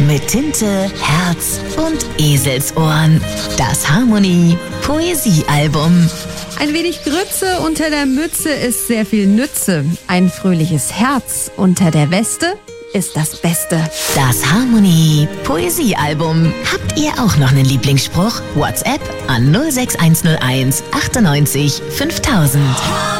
Mit Tinte, Herz und Eselsohren. Das Harmonie Poesiealbum. Ein wenig Grütze unter der Mütze ist sehr viel Nütze. Ein fröhliches Herz unter der Weste ist das Beste. Das Harmonie Poesiealbum. Habt ihr auch noch einen Lieblingsspruch? WhatsApp an 06101 98 5000.